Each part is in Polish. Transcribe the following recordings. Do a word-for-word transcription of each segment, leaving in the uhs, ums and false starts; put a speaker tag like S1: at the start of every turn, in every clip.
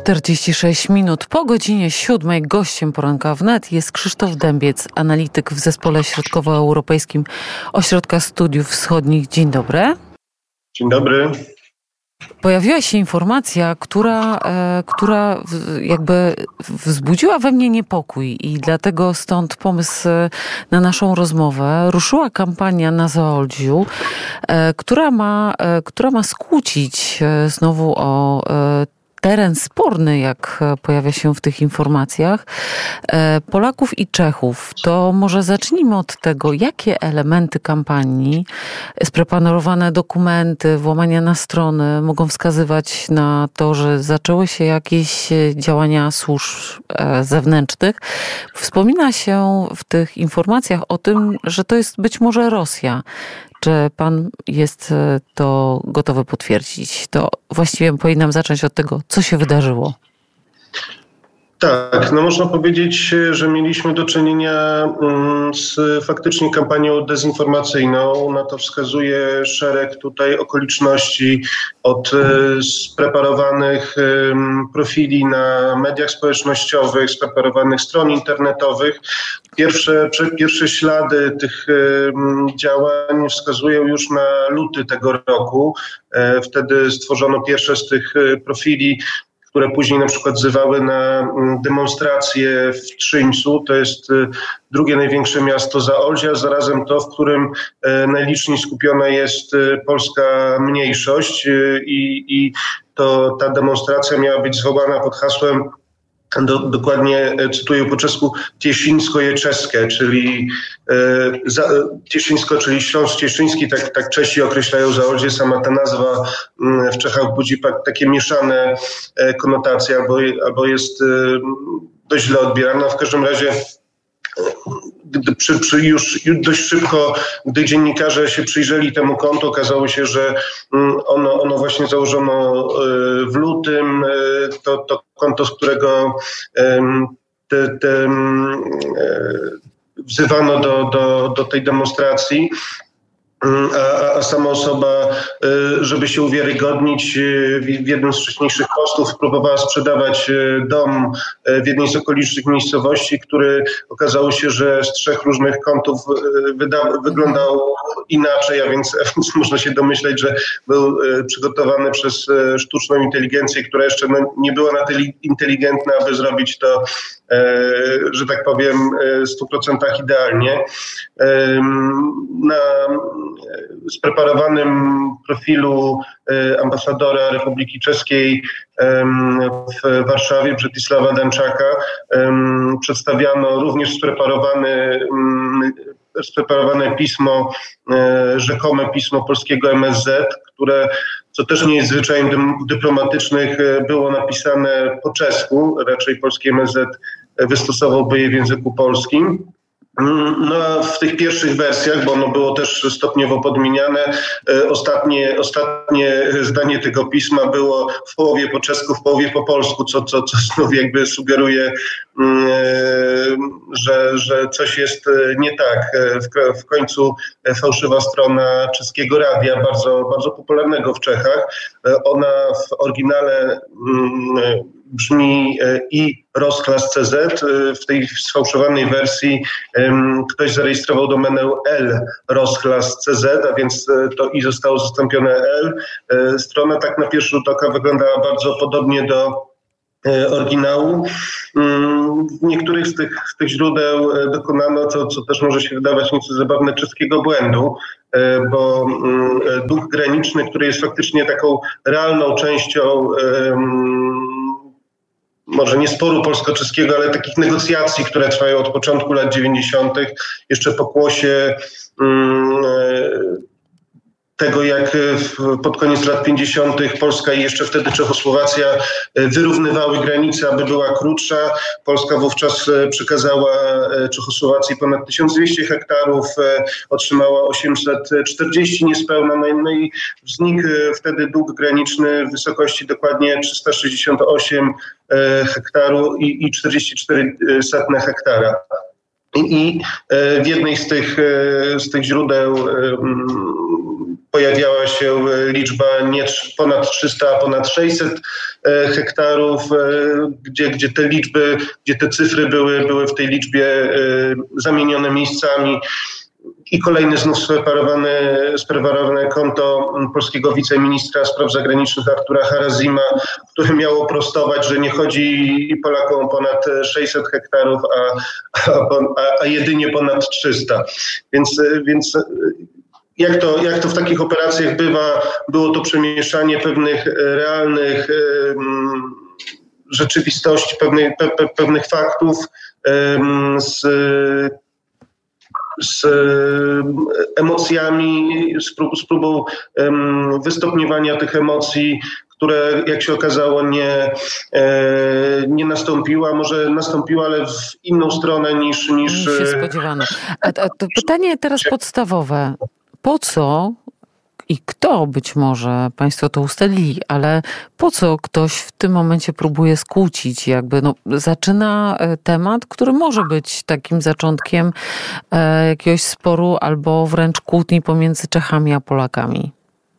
S1: czterdzieści sześć minut po godzinie siódmej. Gościem poranka wnet jest Krzysztof Dębiec, analityk w Zespole Środkowoeuropejskim Ośrodka Studiów Wschodnich. Dzień dobry.
S2: Dzień dobry.
S1: Pojawiła się informacja, która, e, która jakby wzbudziła we mnie niepokój i dlatego stąd pomysł na naszą rozmowę. Ruszyła kampania na Zaolziu, e, która ma, e, która ma skłócić e, znowu o e, teren sporny, jak pojawia się w tych informacjach, Polaków i Czechów. To może zacznijmy od tego, jakie elementy kampanii, spreparowane dokumenty, włamania na strony mogą wskazywać na to, że zaczęły się jakieś działania służb zewnętrznych. Wspomina się w tych informacjach o tym, że to jest być może Rosja. Czy pan jest to gotowy potwierdzić? To właściwie powinnam zacząć od tego, co się wydarzyło.
S2: Tak, no można powiedzieć, że mieliśmy do czynienia z faktycznie kampanią dezinformacyjną. Na to wskazuje szereg tutaj okoliczności, od spreparowanych profili na mediach społecznościowych, spreparowanych stron internetowych. Pierwsze, pierwsze ślady tych działań wskazują już na luty tego roku. Wtedy stworzono pierwsze z tych profili, które później na przykład wzywały na demonstracje w Trzyńcu. To jest drugie największe miasto Zaolzia, zarazem to, w którym najliczniej skupiona jest polska mniejszość i, i to ta demonstracja miała być zwołana pod hasłem, Do, dokładnie cytuję po czesku, Cieszyńskoje czeskie, czyli e, za, Cieszyńsko, czyli Śląsk Cieszyński, tak, tak Czesi określają Zaolzie. Sama ta nazwa m, w Czechach budzi pak, takie mieszane e, konotacje, albo, albo jest e, dość źle odbierana. W każdym razie Gdy przy, przy już, już dość szybko, gdy dziennikarze się przyjrzeli temu kontu, okazało się, że ono, ono właśnie założono w lutym. To, to konto, z którego te, te, wzywano do, do, do tej demonstracji. A, a sama osoba, żeby się uwiarygodnić, w jednym z wcześniejszych postów próbowała sprzedawać dom w jednej z okolicznych miejscowości, który okazało się, że z trzech różnych kątów wyda- wyglądał inaczej, a więc, a więc można się domyśleć, że był przygotowany przez sztuczną inteligencję, która jeszcze no, nie była na tyle inteligentna, aby zrobić to, że tak powiem, w stu procentach idealnie. Na spreparowanym profilu ambasadora Republiki Czeskiej w Warszawie, Brzetisława Danczaka, przedstawiano również spreparowany, spreparowane pismo, rzekome pismo polskiego M S Z, które, co też nie jest zwyczajem dyplomatycznych, było napisane po czesku, raczej polski M S Z wystosowałby je w języku polskim. No, w tych pierwszych wersjach, bo ono było też stopniowo podmieniane, ostatnie, ostatnie zdanie tego pisma było w połowie po czesku, w połowie po polsku, co, co, co znów jakby sugeruje, że, że coś jest nie tak. W, w końcu fałszywa strona czeskiego radia, bardzo, bardzo popularnego w Czechach, ona w oryginale brzmi i rozklas kropka c z. W tej sfałszowanej wersji ktoś zarejestrował domenę l rozklas kropka c z, a więc to i zostało zastąpione l. Strona tak na pierwszy rzut oka wyglądała bardzo podobnie do oryginału. W niektórych z tych, z tych źródeł dokonano, co, co też może się wydawać nieco zabawne, czeskiego błędu, bo duch graniczny, który jest faktycznie taką realną częścią może nie sporu polsko-czeskiego, ale takich negocjacji, które trwają od początku lat dziewięćdziesiątych, jeszcze po kłosie um, tego, jak pod koniec lat pięćdziesiątych Polska i jeszcze wtedy Czechosłowacja wyrównywały granice, aby była krótsza. Polska wówczas przekazała Czechosłowacji ponad tysiąc dwieście hektarów, otrzymała osiemset czterdzieści niespełna, no i wznikł wtedy dług graniczny w wysokości dokładnie trzysta sześćdziesiąt osiem hektarów i, i czterdzieści cztery setne hektara. I, I w jednej z tych, z tych źródeł pojawiała się liczba nie ponad trzysta, a ponad sześćset hektarów, gdzie, gdzie te liczby, gdzie te cyfry były, były w tej liczbie zamienione miejscami. I kolejne znów spreparowane, spreparowane konto polskiego wiceministra spraw zagranicznych Artura Harazima, które miało prostować, że nie chodzi Polakom o ponad sześćset hektarów, a, a, a jedynie ponad trzysta. Więc, więc jak to, jak to w takich operacjach bywa, było to przemieszanie pewnych realnych um, rzeczywistości, pewnych, pe, pe, pewnych faktów um, z z emocjami, z, prób, z próbą um, wystopniowania tych emocji, które, jak się okazało, nie, e, nie nastąpiła. Może nastąpiła, ale w inną stronę niż... niż
S1: się spodziewano. A, a to pytanie teraz podstawowe. Po co i kto być może, państwo to ustalili, ale po co ktoś w tym momencie próbuje skłócić? Jakby no, zaczyna temat, który może być takim zaczątkiem e, jakiegoś sporu albo wręcz kłótni pomiędzy Czechami a Polakami.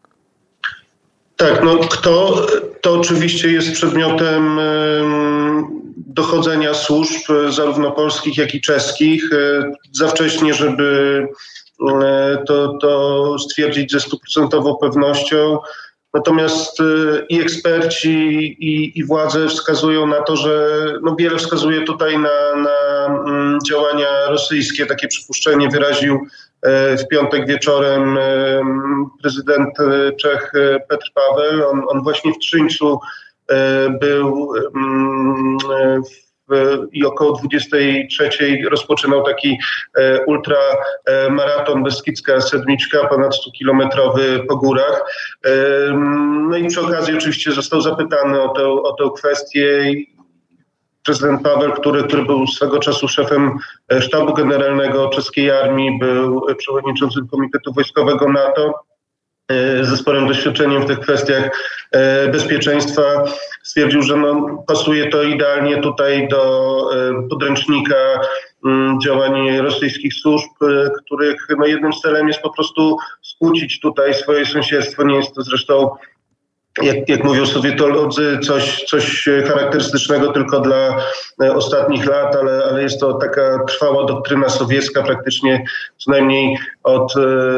S2: Tak, no kto, to oczywiście jest przedmiotem e, dochodzenia służb, zarówno polskich, jak i czeskich. E, za wcześnie, żeby To, to stwierdzić ze stuprocentową pewnością. Natomiast i eksperci, i, i władze wskazują na to, że no wiele wskazuje tutaj na, na działania rosyjskie. Takie przypuszczenie wyraził w piątek wieczorem prezydent Czech Petr Paweł. On, on właśnie w Trzyńcu był w i około dwudziestej trzeciej rozpoczynał taki e, ultramaraton Beskidzka Sedmiczka, ponad stukilometrowy po górach. E, no i przy okazji oczywiście został zapytany o tę, o tę kwestię. Prezydent Paweł, który, który był swego czasu szefem sztabu generalnego czeskiej armii, był przewodniczącym Komitetu Wojskowego NATO, ze sporym doświadczeniem w tych kwestiach bezpieczeństwa, stwierdził, że no, pasuje to idealnie tutaj do podręcznika działań rosyjskich służb, których no, jednym z celem jest po prostu skłócić tutaj swoje sąsiedztwo. Nie jest to zresztą, jak, jak mówią sowietolodzy, coś, coś charakterystycznego tylko dla ostatnich lat, ale, ale jest to taka trwała doktryna sowiecka praktycznie co najmniej od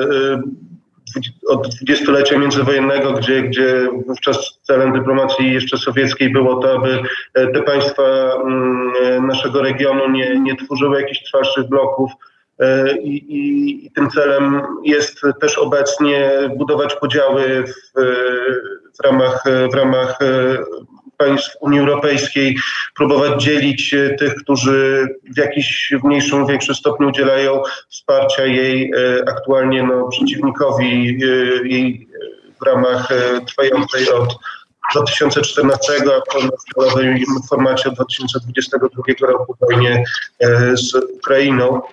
S2: od dwudziestolecia międzywojennego, gdzie, gdzie wówczas celem dyplomacji jeszcze sowieckiej było to, aby te państwa naszego regionu nie, nie tworzyły jakichś twardszych bloków. I, i, i tym celem jest też obecnie budować podziały w, w ramach, w ramach państw Unii Europejskiej, próbować dzielić tych, którzy w jakiś w mniejszym, większym stopniu udzielają wsparcia jej aktualnie no, przeciwnikowi jej w ramach trwającej od dwa tysiące czternastego, a w pełnowym formacie od dwa tysiące dwudziestego drugiego roku wojnie z Ukrainą.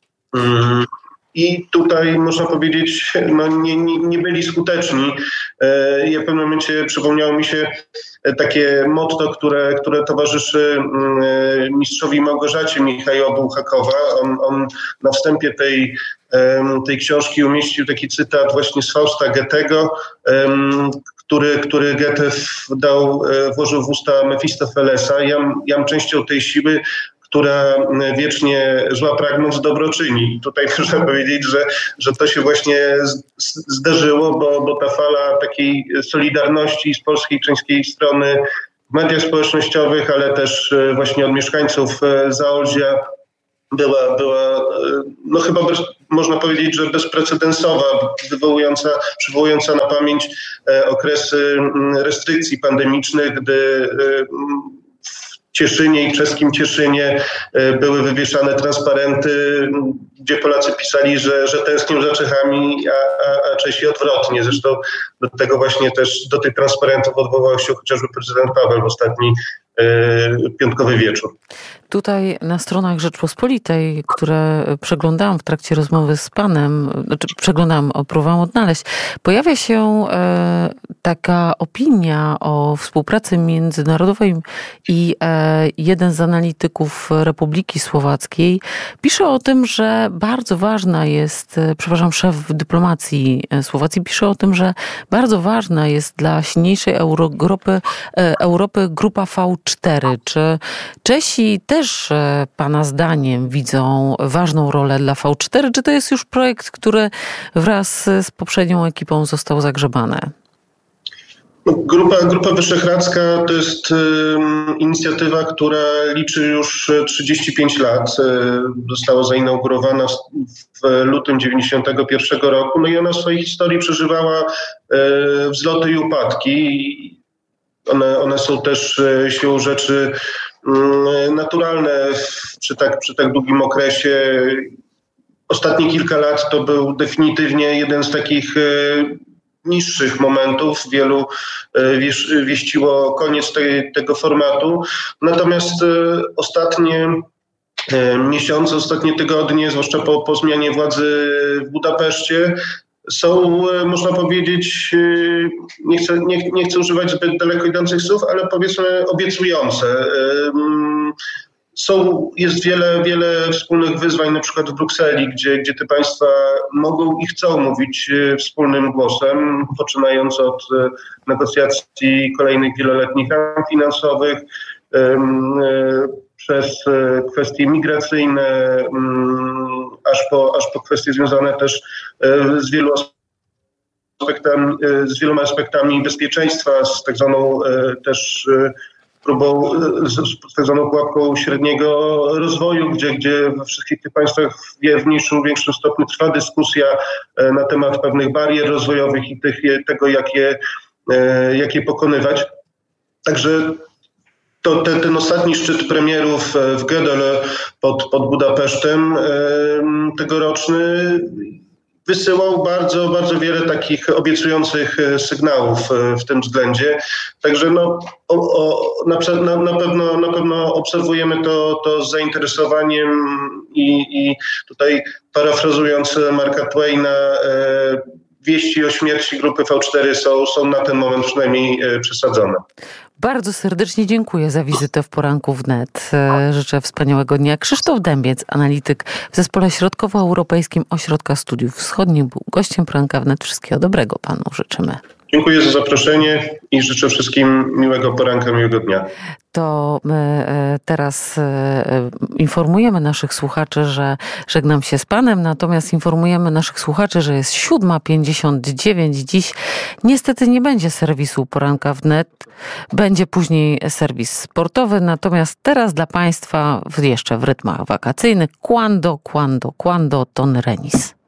S2: I tutaj można powiedzieć, no nie, nie, nie byli skuteczni. Ja w pewnym momencie przypomniało mi się takie motto, które, które towarzyszy mistrzowi Małgorzacie Michała Bułhakowa. On, on na wstępie tej, tej książki umieścił taki cytat właśnie z Fausta Goethego, który, który Goethe dał, włożył w usta Mefistofelesa. Jam, jam częścią tej siły, która wiecznie zła pragnąc dobro czyni. Tutaj można powiedzieć, że, że to się właśnie zdarzyło, bo, bo ta fala takiej solidarności z polskiej, czeskiej strony w mediach społecznościowych, ale też właśnie od mieszkańców Zaolzia była, była no chyba bez, można powiedzieć, że bezprecedensowa, wywołująca, przywołująca na pamięć okresy restrykcji pandemicznych, gdy Cieszynie i czeskim Cieszynie były wywieszane transparenty, gdzie Polacy pisali, że, że tęsknią za Czechami, a, a, a Czesi odwrotnie. Zresztą do tego właśnie też, do tych transparentów odwołał się chociażby prezydent Paweł w ostatni e, piątkowy wieczór.
S1: Tutaj na stronach Rzeczpospolitej, które przeglądałam w trakcie rozmowy z panem, znaczy przeglądałam, próbowałam odnaleźć, pojawia się e, taka opinia o współpracy międzynarodowej i e, jeden z analityków Republiki Słowackiej pisze o tym, że bardzo ważna jest, przepraszam, szef dyplomacji Słowacji pisze o tym, że bardzo ważna jest dla silniejszej Europy, Europy grupa V cztery. Czy Czesi też pana zdaniem widzą ważną rolę dla V cztery, czy to jest już projekt, który wraz z poprzednią ekipą został zagrzebany?
S2: Grupa, Grupa Wyszehradzka to jest y, inicjatywa, która liczy już trzydzieści pięć lat. Y, została zainaugurowana w, w lutym dziewięćdziesiątego pierwszego roku. No i ona w swojej historii przeżywała y, wzloty i upadki. One, one są też y, siłą rzeczy y, naturalne w, przy, tak, przy tak długim okresie. Ostatnie kilka lat to był definitywnie jeden z takich y, niższych momentów. Wielu wieś, wieściło koniec tej, tego formatu. Natomiast ostatnie miesiące, ostatnie tygodnie, zwłaszcza po, po zmianie władzy w Budapeszcie, są, można powiedzieć, nie chcę, nie, nie chcę używać zbyt daleko idących słów, ale powiedzmy obiecujące. Są, jest wiele, wiele wspólnych wyzwań, na przykład w Brukseli, gdzie, gdzie te państwa mogą i chcą mówić wspólnym głosem, poczynając od negocjacji kolejnych wieloletnich ram finansowych, przez kwestie migracyjne, aż po, aż po kwestie związane też z wielu aspektami, z wieloma aspektami bezpieczeństwa, z tak zwaną też próbą, z tak zwaną pułapką średniego rozwoju, gdzie, gdzie we wszystkich tych państwach w mniejszym, większym stopniu trwa dyskusja na temat pewnych barier rozwojowych i tych, tego, jak je, jak je pokonywać. Także to ten, ten ostatni szczyt premierów w Gödele pod, pod Budapesztem tegoroczny wysyłał bardzo, bardzo wiele takich obiecujących sygnałów w tym względzie. Także no, o, o, na, na, pewno, na pewno obserwujemy to, to z zainteresowaniem i, i tutaj parafrazując Marka Twaina, e, wieści o śmierci grupy V cztery są, są na ten moment przynajmniej przesadzone.
S1: Bardzo serdecznie dziękuję za wizytę w Poranku Wnet. Życzę wspaniałego dnia. Krzysztof Dębiec, analityk w Zespole Środkowoeuropejskim Ośrodka Studiów Wschodnich, był gościem Poranka Wnet. Wszystkiego dobrego panu życzymy.
S2: Dziękuję za zaproszenie i życzę wszystkim miłego poranka, miłego dnia.
S1: To my teraz informujemy naszych słuchaczy, że żegnam się z panem, natomiast informujemy naszych słuchaczy, że jest siódma pięćdziesiąt dziewięć. Dziś niestety nie będzie serwisu Poranka Wnet, będzie później serwis sportowy, natomiast teraz dla państwa jeszcze w rytmach wakacyjnych Quando, Quando, Quando, Ton Renis.